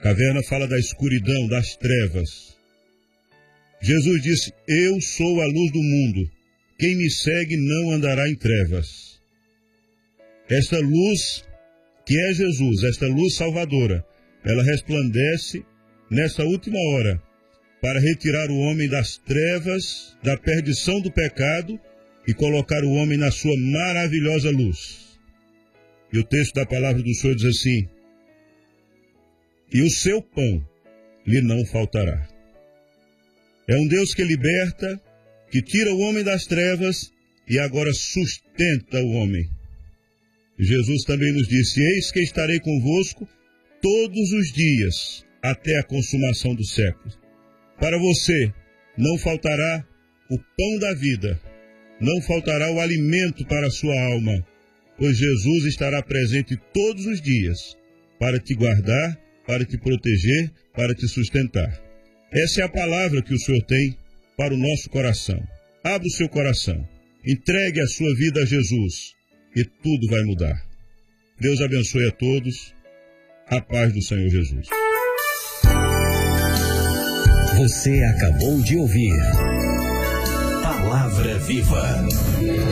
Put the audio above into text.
Caverna fala da escuridão, das trevas. Jesus disse: eu sou a luz do mundo. Quem me segue não andará em trevas. Esta luz, que é Jesus, esta luz salvadora, ela resplandece nessa última hora para retirar o homem das trevas, da perdição do pecado e colocar o homem na sua maravilhosa luz. E o texto da palavra do Senhor diz assim: e o seu pão lhe não faltará. É um Deus que liberta, que tira o homem das trevas e agora sustenta o homem. Jesus também nos disse: eis que estarei convosco todos os dias, até a consumação dos séculos. Para você não faltará o pão da vida, não faltará o alimento para a sua alma, pois Jesus estará presente todos os dias para te guardar, para te proteger, para te sustentar. Essa é a palavra que o Senhor tem para o nosso coração. Abra o seu coração, entregue a sua vida a Jesus e tudo vai mudar. Deus abençoe a todos. A paz do Senhor Jesus. Você acabou de ouvir Palavra Viva.